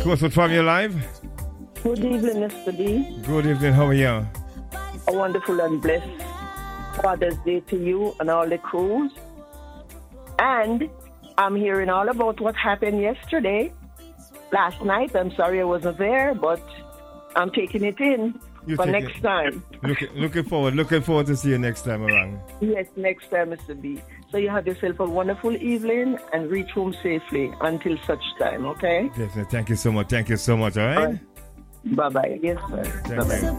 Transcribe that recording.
Crowfoot from your live. Good evening, Mr. D. Good evening, how are you? A wonderful and blessed Father's Day to you and all the crews. And I'm hearing all about what happened yesterday. Last night, I'm sorry I wasn't there, but I'm taking it in for next time. Looking forward to see you next time around. Yes, next time, Mr. B. So you have yourself a wonderful evening and reach home safely until such time, okay? Definitely. Thank you so much, all right? Bye-bye. Yes, sir. Bye-bye.